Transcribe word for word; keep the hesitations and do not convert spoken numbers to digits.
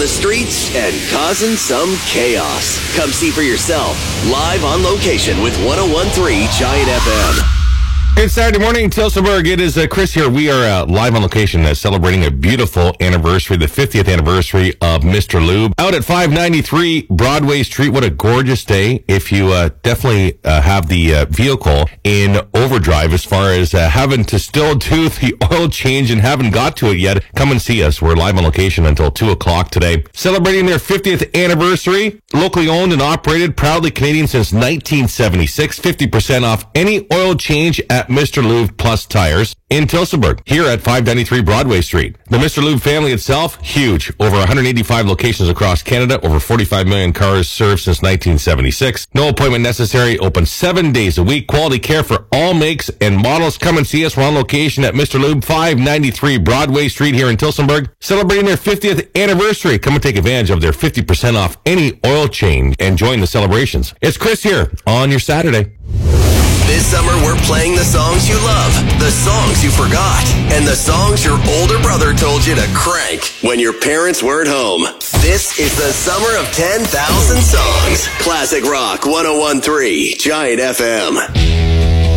the streets and causing some chaos. Come see for yourself, live on location with one oh one point three Giant F M. It's Saturday morning in Tillsonburg. It is uh, Chris here. We are uh, live on location uh, celebrating a beautiful anniversary, the fiftieth anniversary of Mister Lube. Out at five ninety-three Broadway Street. What a gorgeous day. If you uh, definitely uh, have the uh, vehicle in overdrive as far as uh, having to still do the oil change and haven't got to it yet, come and see us. We're live on location until two o'clock today. Celebrating their fiftieth anniversary. Locally owned and operated, proudly Canadian since nineteen seventy-six. fifty percent off any oil change at Mister Lube Plus Tires in Tillsonburg, here at five ninety-three Broadway Street. The Mister Lube family itself, huge. Over one hundred eighty-five locations across Canada, over forty-five million cars served since nineteen seventy-six. No appointment necessary, open seven days a week. Quality care for all makes and models. Come and see us. We're on location at Mister Lube, five ninety-three Broadway Street here in Tillsonburg, celebrating their fiftieth anniversary. Come and take advantage of their fifty percent off any oil change and join the celebrations. It's Chris here on your Saturday. This summer, we're playing the songs you love, the songs you forgot, and the songs your older brother told you to crank when your parents weren't home. This is the summer of ten thousand songs. Classic Rock one oh one point three Giant F M.